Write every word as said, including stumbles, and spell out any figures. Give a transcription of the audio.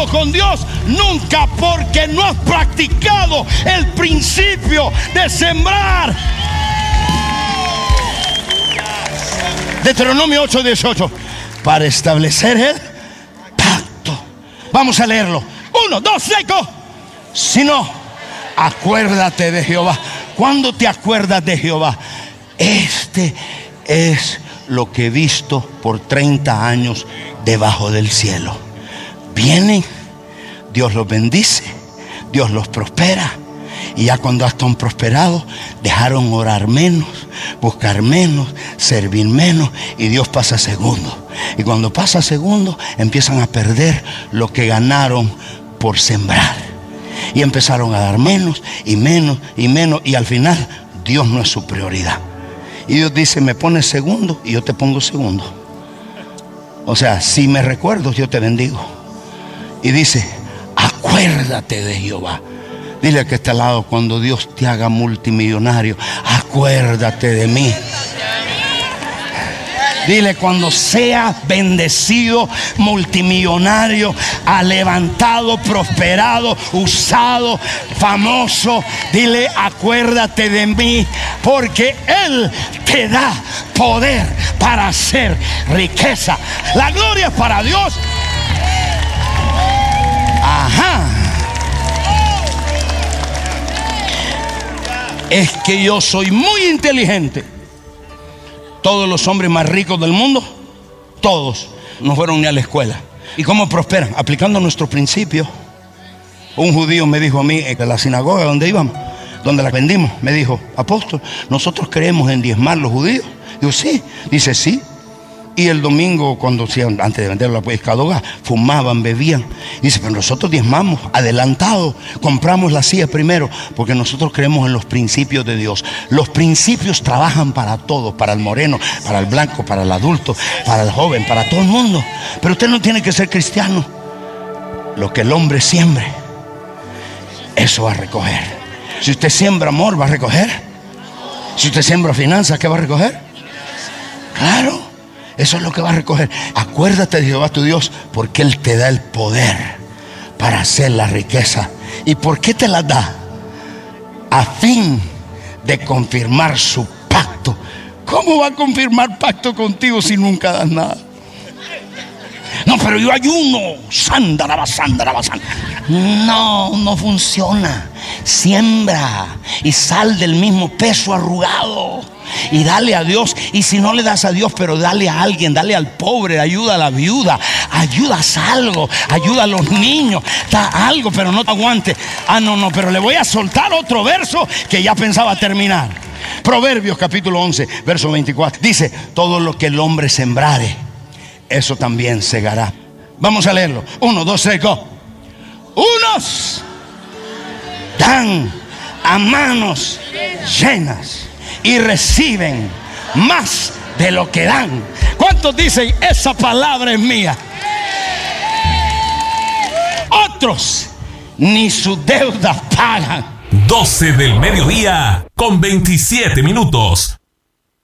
andado con Dios? Nunca, porque no has practicado el principio de sembrar. Deuteronomio ocho dieciocho. Para establecer el pacto. Vamos a leerlo. Uno, dos, seco. Si no, acuérdate de Jehová. ¿Cuándo te acuerdas de Jehová? Este es lo que he visto por treinta años debajo del cielo. Vienen, Dios los bendice, Dios los prospera. Y ya cuando están prosperados, dejaron orar menos, buscar menos, servir menos, y Dios pasa segundo. Y cuando pasa segundo, empiezan a perder lo que ganaron por sembrar. Y empezaron a dar menos y menos y menos, y al final Dios no es su prioridad. Y Dios dice: me pones segundo y yo te pongo segundo. O sea, si me recuerdo, yo te bendigo. Y dice: acuérdate de Jehová. Dile al que está al lado: cuando Dios te haga multimillonario, acuérdate de mí. Dile: cuando sea bendecido, multimillonario, ha levantado, prosperado, usado, famoso, dile: acuérdate de mí, porque Él te da poder para hacer riqueza. La gloria es para Dios. Ajá. Es que yo soy muy inteligente. Todos los hombres más ricos del mundo, todos, no fueron ni a la escuela. ¿Y cómo prosperan? Aplicando nuestros principios. Un judío me dijo a mí, en la sinagoga donde íbamos, donde la vendimos, me dijo: apóstol, nosotros creemos en diezmar los judíos. Digo: sí. Dice: sí. Y el domingo, cuando antes de vender la pescadoga, fumaban, bebían. Dice: pero nosotros diezmamos, adelantado, compramos la silla primero, porque nosotros creemos en los principios de Dios. Los principios trabajan para todos, para el moreno, para el blanco, para el adulto, para el joven, para todo el mundo. Pero usted no tiene que ser cristiano. Lo que el hombre siembre, eso va a recoger. Si usted siembra amor, va a recoger. Si usted siembra finanzas, ¿qué va a recoger? Claro. Eso es lo que va a recoger. Acuérdate de Jehová tu Dios, porque Él te da el poder para hacer la riqueza. ¿Y por qué te la da? A fin de confirmar su pacto. ¿Cómo va a confirmar pacto contigo si nunca das nada? No, pero yo ayuno. Sándara, sándara, sándara. No, no funciona. Siembra y sal del mismo peso arrugado. Y dale a Dios. Y si no le das a Dios, pero dale a alguien, dale al pobre, ayuda a la viuda, ayudas algo, ayuda a los niños, da algo, pero no te aguante. Ah, no, no, pero le voy a soltar otro verso que ya pensaba terminar. Proverbios capítulo once, verso veinticuatro. Dice: todo lo que el hombre sembrare, eso también segará. Vamos a leerlo. Uno, dos, tres, go. Unos dan a manos llenas y reciben más de lo que dan. ¿Cuántos dicen: esa palabra es mía? Otros ni sus deudas pagan. doce del mediodía con veintisiete minutos.